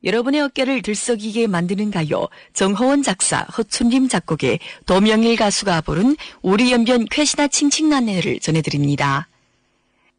여러분의 어깨를 들썩이게 만드는 가요, 정허원 작사, 허춘림 작곡의 도명일 가수가 부른 우리 연변 쾌시나 칭칭난내를 전해드립니다.